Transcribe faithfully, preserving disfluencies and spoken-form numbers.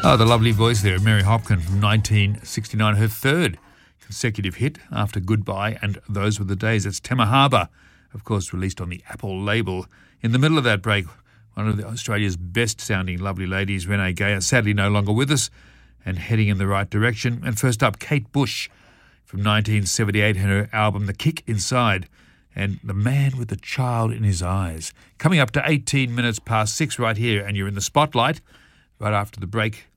Oh, the lovely voice there of Mary Hopkin from nineteen sixty-nine, her third consecutive hit after Goodbye and Those Were the Days. It's Tema Harbour, of course, released on the Apple label. In the middle of that break, one of the Australia's best-sounding lovely ladies, Renee Geyer, sadly no longer with us and heading in the right direction. And first up, Kate Bush from nineteen seventy-eight and her album The Kick Inside and The Man with the Child in His Eyes. Coming up to eighteen minutes past six right here, and you're in the spotlight right after the break.